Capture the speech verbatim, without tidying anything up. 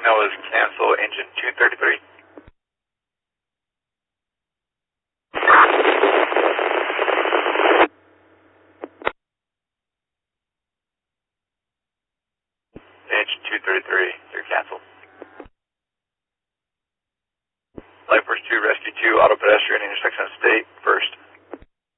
signal is cancel engine two thirty-three. Engine two thirty-three, you're canceled. Light Force two, Rescue two, auto pedestrian, intersection of State, first.